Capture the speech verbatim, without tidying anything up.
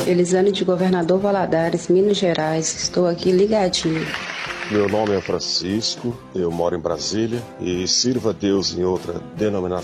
Elisane de Governador Valadares, Minas Gerais. Estou aqui ligadinho. Meu nome é Francisco, eu moro em Brasília e sirvo a Deus em outra denominação.